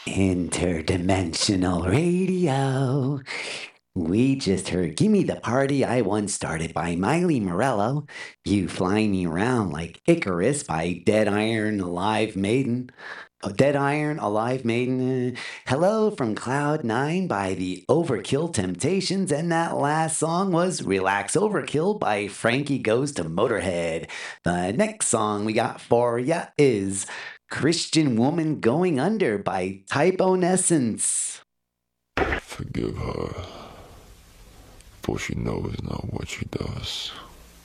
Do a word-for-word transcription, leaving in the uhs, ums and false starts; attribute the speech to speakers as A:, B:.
A: Interdimensional radio. We just heard Gimme the Party I Once Started by Miley Morello. You Fly Me Around Like Icarus by Dead Iron Alive Maiden. Oh, Dead Iron Alive Maiden. uh, Hello from Cloud Nine by the Overkill Temptations. And that last song was Relax Overkill by Frankie Goes to Motorhead. The next song we got for ya is Christian Woman Going Under by Typonescence.
B: Forgive her, for she knows not what she does.